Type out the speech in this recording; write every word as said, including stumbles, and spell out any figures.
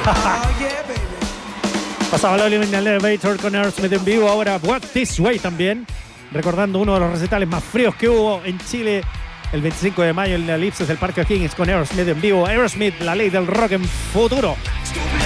Pasaba la Living Elevator con Aerosmith en vivo. Ahora Walk This Way también, recordando uno de los recitales más fríos que hubo en Chile el veinticinco de mayo en la Elipsis del Parque O'Higgins con Aerosmith en vivo. Aerosmith, la ley del rock en futuro.